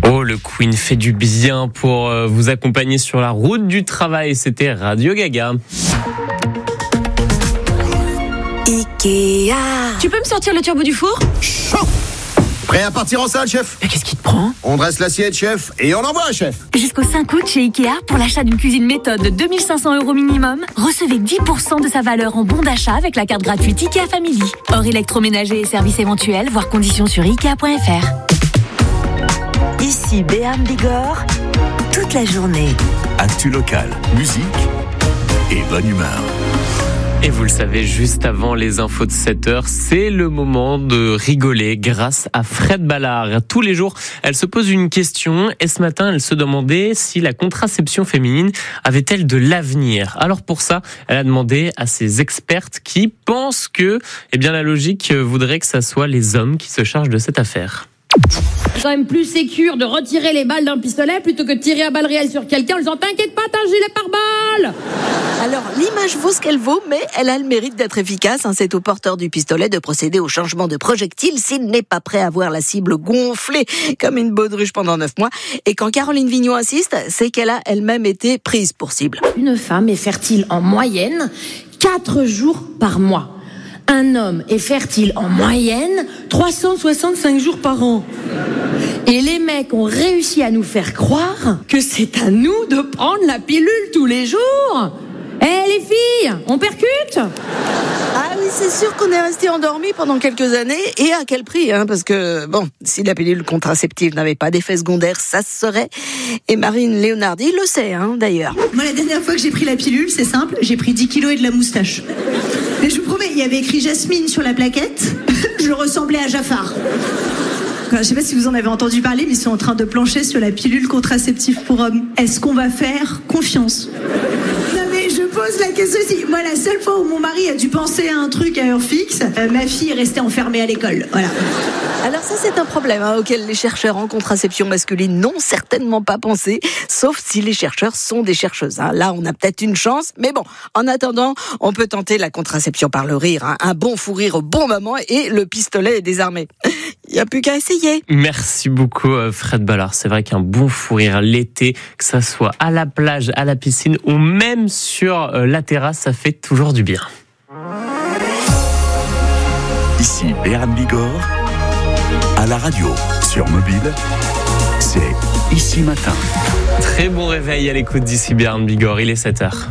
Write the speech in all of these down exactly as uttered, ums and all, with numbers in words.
Oh, le Queen fait du bien pour euh, vous accompagner sur la route du travail. C'était Radio Gaga. Ikea. Tu peux me sortir le turbo du four ? Chaud. Prêt à partir en salle, chef ? Mais qu'est-ce qui te prend ? On dresse l'assiette, chef, et on envoie, chef. Jusqu'au cinq août chez Ikea, pour l'achat d'une cuisine méthode de deux mille cinq cents euros minimum, recevez dix pour cent de sa valeur en bon d'achat avec la carte gratuite Ikea Family. Hors électroménager et services éventuels, voire conditions sur ikea point f r. Ici Béarn Bigorre, toute la journée. Actu local, musique et bonne humeur. Et vous le savez, juste avant les infos de sept heures, c'est le moment de rigoler grâce à Fred Ballard. Tous les jours, elle se pose une question et ce matin, elle se demandait si la contraception féminine avait-elle de l'avenir. Alors pour ça, elle a demandé à ses expertes qui pensent que, eh bien, la logique voudrait que ça soit les hommes qui se chargent de cette affaire. C'est quand même plus sécure de retirer les balles d'un pistolet plutôt que de tirer à balles réelles sur quelqu'un en disant « T'inquiète pas, t'as un gilet pare-balles !» Alors, l'image vaut ce qu'elle vaut, mais elle a le mérite d'être efficace. Hein. C'est au porteur du pistolet de procéder au changement de projectile s'il n'est pas prêt à voir la cible gonflée comme une baudruche pendant neuf mois. Et quand Caroline Vignon insiste, c'est qu'elle a elle-même été prise pour cible. Une femme est fertile en moyenne quatre jours par mois. Un homme est fertile en moyenne trois cent soixante-cinq jours par an. Et les mecs ont réussi à nous faire croire que c'est à nous de prendre la pilule tous les jours. Eh hey, les filles, on percute ? Ah oui, c'est sûr qu'on est resté endormi pendant quelques années. Et à quel prix, hein ? Parce que, bon, si la pilule contraceptive n'avait pas d'effet secondaire, ça se saurait. Et Marine Léonardi le sait, hein, d'ailleurs. Moi, la dernière fois que j'ai pris la pilule, c'est simple, j'ai pris dix kilos et de la moustache. Mais je vous promets, il y avait écrit Jasmine sur la plaquette. Je ressemblais à Jafar. Je ne sais pas si vous en avez entendu parler, mais ils sont en train de plancher sur la pilule contraceptive pour hommes. Est-ce qu'on va faire confiance ? Non mais je pose la question aussi. Moi, la seule fois où mon mari a dû penser à un truc à heure fixe, euh, ma fille est restée enfermée à l'école. Voilà. Alors ça, c'est un problème hein, auquel les chercheurs en contraception masculine n'ont certainement pas pensé, sauf si les chercheurs sont des chercheuses. Hein. Là, on a peut-être une chance, mais bon, en attendant, on peut tenter la contraception par le rire. Hein. Un bon fou rire au bon moment et le pistolet est désarmé. Il n'y a plus qu'à essayer. Merci beaucoup Fred Ballard. C'est vrai qu'un bon fou rire l'été, que ça soit à la plage, à la piscine ou même sur la terrasse, ça fait toujours du bien. Ici Béarn Bigorre, à la radio, sur mobile, c'est Ici Matin. Très bon réveil à l'écoute d'Ici Béarn Bigorre, il est sept heures.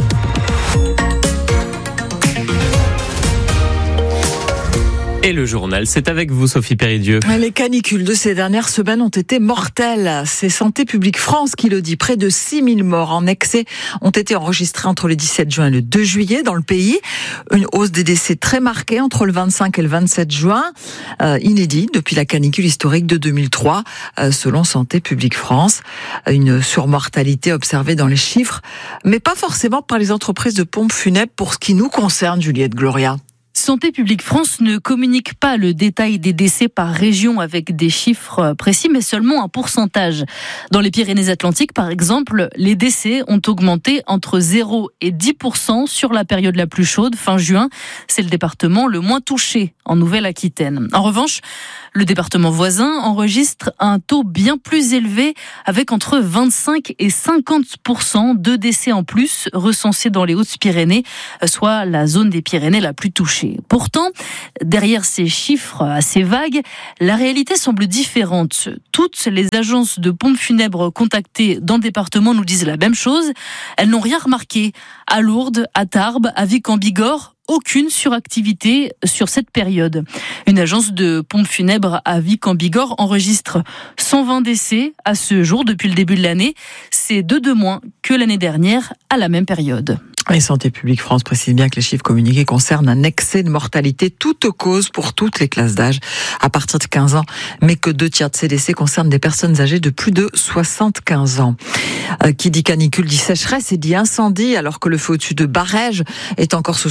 Et le journal, c'est avec vous Sophie Péridieu. Les canicules de ces dernières semaines ont été mortelles. C'est Santé publique France qui le dit. Près de six mille morts en excès ont été enregistrés entre le dix-sept juin et le deux juillet dans le pays. Une hausse des décès très marquée entre le vingt-cinq et le vingt-sept juin. Euh, inédit depuis la canicule historique de deux mille trois, euh, selon Santé publique France. Une surmortalité observée dans les chiffres, mais pas forcément par les entreprises de pompes funèbres pour ce qui nous concerne, Juliette Gloria. Santé publique France ne communique pas le détail des décès par région avec des chiffres précis, mais seulement un pourcentage. Dans les Pyrénées-Atlantiques, par exemple, les décès ont augmenté entre zéro et dix pour cent sur la période la plus chaude, fin juin. C'est le département le moins touché en Nouvelle-Aquitaine. En revanche, le département voisin enregistre un taux bien plus élevé avec entre vingt-cinq et cinquante pour cent de décès en plus recensés dans les Hautes-Pyrénées, soit la zone des Pyrénées la plus touchée. Pourtant, derrière ces chiffres assez vagues, la réalité semble différente. Toutes les agences de pompes funèbres contactées dans le département nous disent la même chose. Elles n'ont rien remarqué. À Lourdes, à Tarbes, à Vic-en-Bigorre, aucune suractivité sur cette période. Une agence de pompes funèbres à Vic-en-Bigorre enregistre cent vingt décès à ce jour depuis le début de l'année. C'est deux de moins que l'année dernière à la même période. Et Santé publique France précise bien que les chiffres communiqués concernent un excès de mortalité, toute cause pour toutes les classes d'âge à partir de quinze ans, mais que deux tiers de ces décès concernent des personnes âgées de plus de soixante-quinze ans. Euh, qui dit canicule dit sécheresse et dit incendie, alors que le feu au-dessus de Barèges est encore sous surveillance.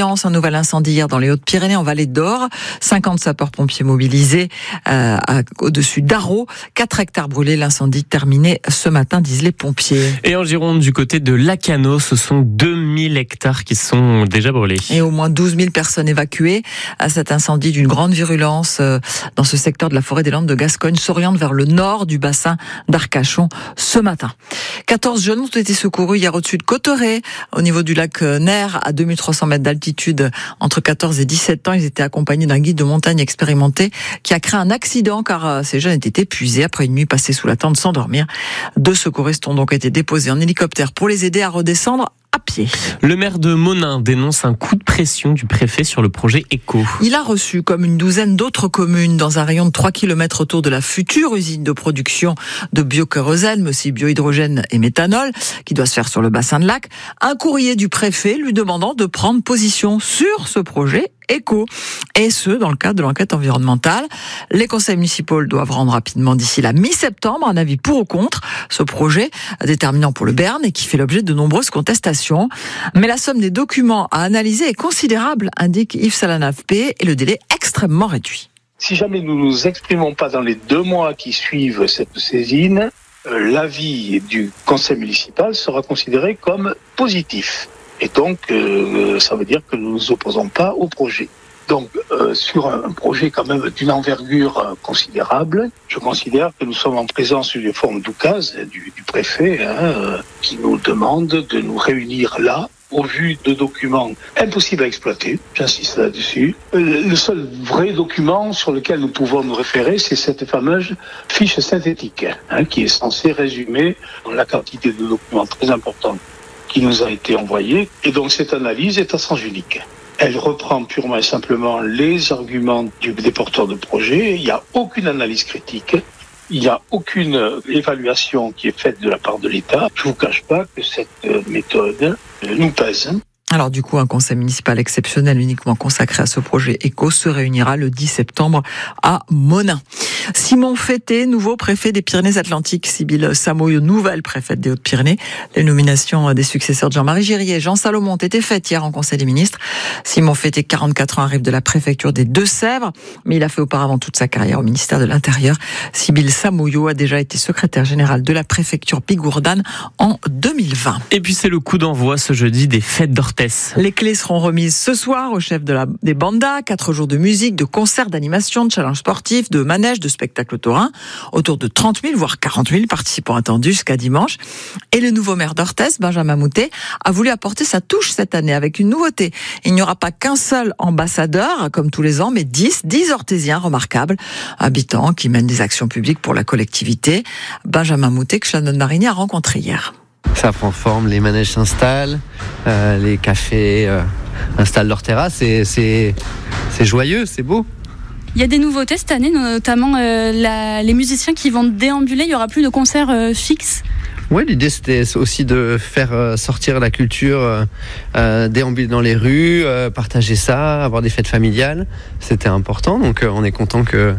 Audience, un nouvel incendie hier dans les Hautes-Pyrénées, en Vallée d'Or. cinquante sapeurs-pompiers mobilisés euh, à, au-dessus d'Arros. quatre hectares brûlés, l'incendie terminé ce matin, disent les pompiers. Et en Gironde, du côté de Lacanau, ce sont deux mille hectares qui sont déjà brûlés. Et au moins douze mille personnes évacuées. À cet incendie d'une grande virulence euh, dans ce secteur de la forêt des Landes de Gascogne s'oriente vers le nord du bassin d'Arcachon ce matin. quatorze jeunes ont été secourus hier au-dessus de Cauterets, au niveau du lac Ner, à deux mille trois cents mètres d'altitude. Entre quatorze et dix-sept ans, ils étaient accompagnés d'un guide de montagne expérimenté qui a créé un accident car ces jeunes étaient épuisés après une nuit passée sous la tente sans dormir. Deux secouristes ont donc été déposés en hélicoptère pour les aider à redescendre à pied. Le maire de Monin dénonce un coup de pression du préfet sur le projet Eco. Il a reçu, comme une douzaine d'autres communes, dans un rayon de trois kilomètres autour de la future usine de production de biokérosène, mais aussi biohydrogène et méthanol, qui doit se faire sur le bassin de Lac, un courrier du préfet lui demandant de prendre position sur ce projet Eco. Et ce, dans le cadre de l'enquête environnementale. Les conseils municipaux doivent rendre rapidement d'ici la mi-septembre un avis pour ou contre ce projet déterminant pour le Béarn et qui fait l'objet de nombreuses contestations. Mais la somme des documents à analyser est considérable, indique Yves Salanave-P, et le délai extrêmement réduit. Si jamais nous ne nous exprimons pas dans les deux mois qui suivent cette saisine, euh, l'avis du conseil municipal sera considéré comme positif. Et donc, euh, ça veut dire que nous ne nous opposons pas au projet. Donc, euh, sur un projet quand même d'une envergure euh, considérable, je considère que nous sommes en présence d'une forme d'oukase du, du préfet hein, euh, qui nous demande de nous réunir là, au vu de documents impossibles à exploiter, j'insiste là-dessus. Euh, le seul vrai document sur lequel nous pouvons nous référer, c'est cette fameuse fiche synthétique, hein, qui est censée résumer la quantité de documents très importants qui nous a été envoyée. Et donc cette analyse est à sens unique. Elle reprend purement et simplement les arguments du, des porteurs de projet. Il n'y a aucune analyse critique. Il n'y a aucune évaluation qui est faite de la part de l'État. Je ne vous cache pas que cette méthode nous pèse. Alors du coup, un conseil municipal exceptionnel uniquement consacré à ce projet Eco se réunira le dix septembre à Monin. Simon Fété, nouveau préfet des Pyrénées-Atlantiques. Sybille Samoyo, nouvelle préfète des Hautes-Pyrénées. Les nominations des successeurs de Jean-Marie Gérier et Jean Salomon ont été faites hier en Conseil des ministres. Simon Fété, quarante-quatre ans, arrive de la préfecture des Deux-Sèvres, mais il a fait auparavant toute sa carrière au ministère de l'Intérieur. Sybille Samoyo a déjà été secrétaire générale de la préfecture Bigourdane en deux mille vingt. Et puis c'est le coup d'envoi ce jeudi des fêtes d'Orthès. Les clés seront remises ce soir au chef de la, des bandas. Quatre jours de musique, de concerts, d'animation, de challenges sportifs, de manèges, de spectacles taurins. Autour de trente mille, voire quarante mille participants attendus jusqu'à dimanche. Et le nouveau maire d'Orthès, Benjamin Moutet, a voulu apporter sa touche cette année avec une nouveauté. Il n'y aura pas qu'un seul ambassadeur, comme tous les ans, mais dix, dix Orthésiens remarquables, habitants qui mènent des actions publiques pour la collectivité. Benjamin Moutet, que Shannon Marini a rencontré hier. Ça prend forme, les manèges s'installent, euh, les cafés euh, installent leurs terrasses, et c'est, c'est joyeux, c'est beau. Il y a des nouveautés cette année, notamment euh, la, les musiciens qui vont déambuler, il n'y aura plus de concerts euh, fixes. Oui, l'idée c'était aussi de faire euh, sortir la culture, euh, euh, déambuler dans les rues, euh, partager ça, avoir des fêtes familiales, c'était important, donc euh, on est content que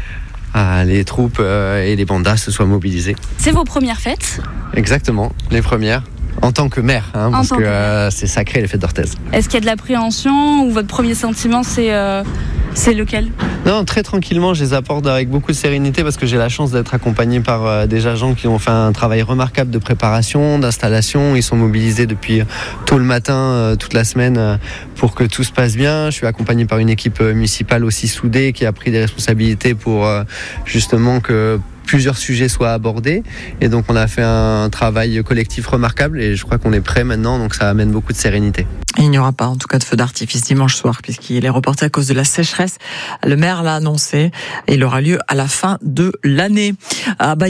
Ah, les troupes euh, et les bandas se soient mobilisés. C'est vos premières fêtes ? Exactement, les premières. En tant que maire, hein, parce que euh, c'est sacré les fêtes d'Orthès. Est-ce qu'il y a de l'appréhension ou votre premier sentiment c'est, euh, c'est lequel ? Non, très tranquillement, je les apporte avec beaucoup de sérénité parce que j'ai la chance d'être accompagné par euh, déjà gens qui ont fait un travail remarquable de préparation, d'installation. Ils sont mobilisés depuis tôt le matin, euh, toute la semaine euh, pour que tout se passe bien. Je suis accompagné par une équipe euh, municipale aussi soudée qui a pris des responsabilités pour euh, justement que plusieurs sujets soient abordés, et donc on a fait un travail collectif remarquable et je crois qu'on est prêt maintenant, donc ça amène beaucoup de sérénité. Il n'y aura pas en tout cas de feu d'artifice dimanche soir puisqu'il est reporté à cause de la sécheresse. Le maire l'a annoncé et il aura lieu à la fin de l'année. Ah bah